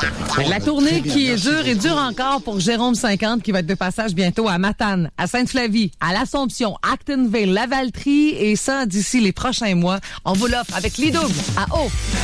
La tournée qui est dure et dure encore pour Jérôme 50 qui va être de passage bientôt à Matane, à Sainte-Flavie, à l'Assomption, Actonville, Lavaltrie et ça d'ici les prochains mois. On vous l'offre avec les doubles à eau.